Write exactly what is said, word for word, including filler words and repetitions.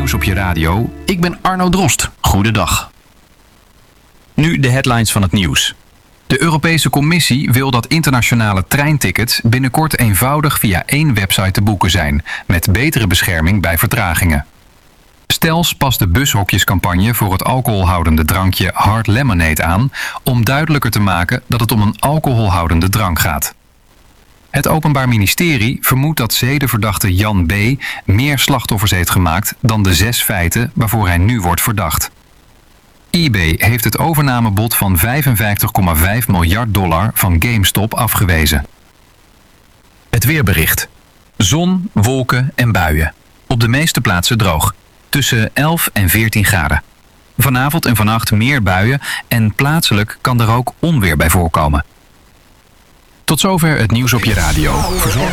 Nieuws op je radio. Ik ben Arno Drost. Goedendag. Nu de headlines van het nieuws. De Europese Commissie wil dat internationale treintickets binnenkort eenvoudig via één website te boeken zijn, met betere bescherming bij vertragingen. Stels past de bushokjescampagne voor het alcoholhoudende drankje Hard Lemonade aan om duidelijker te maken dat het om een alcoholhoudende drank gaat. Het Openbaar Ministerie vermoedt dat zedenverdachte Jan B. meer slachtoffers heeft gemaakt dan de zes feiten waarvoor hij nu wordt verdacht. eBay heeft het overnamebod van vijfenvijftig komma vijf miljard dollar van GameStop afgewezen. Het weerbericht. Zon, wolken en buien. Op de meeste plaatsen droog. Tussen elf en veertien graden. Vanavond en vannacht meer buien en plaatselijk kan er ook onweer bij voorkomen. Tot zover het nieuws op je radio.